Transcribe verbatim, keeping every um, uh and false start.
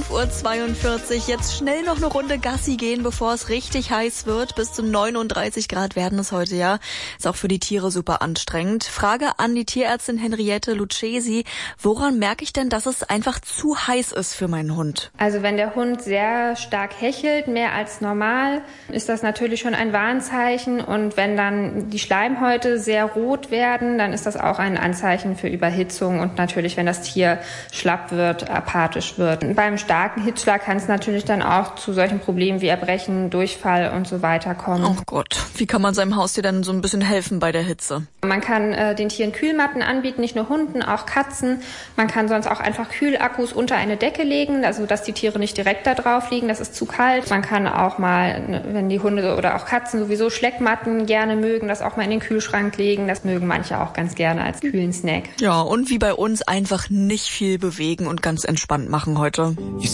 zwölf Uhr zweiundvierzig. Jetzt schnell noch eine Runde Gassi gehen, bevor es richtig heiß wird. Bis zu neununddreißig Grad werden es heute, ja. Ist auch für die Tiere super anstrengend. Frage an die Tierärztin Henriette Lucchesi. Woran merke ich denn, dass es einfach zu heiß ist für meinen Hund? Also wenn der Hund sehr stark hechelt, mehr als normal, ist das natürlich schon ein Warnzeichen. Und wenn dann die Schleimhäute sehr rot werden, dann ist das auch ein Anzeichen für Überhitzung. Und natürlich, wenn das Tier schlapp wird, apathisch wird. Und beim starken Hitzschlag kann es natürlich dann auch zu solchen Problemen wie Erbrechen, Durchfall und so weiter kommen. Oh Gott, wie kann man seinem Haustier dann so ein bisschen helfen bei der Hitze? Man kann äh, den Tieren Kühlmatten anbieten, nicht nur Hunden, auch Katzen. Man kann sonst auch einfach Kühlakkus unter eine Decke legen, also dass die Tiere nicht direkt da drauf liegen, das ist zu kalt. Man kann auch mal, wenn die Hunde oder auch Katzen sowieso Schleckmatten gerne mögen, das auch mal in den Kühlschrank legen. Das mögen manche auch ganz gerne als kühlen Snack. Ja, und wie bei uns einfach nicht viel bewegen und ganz entspannt machen heute.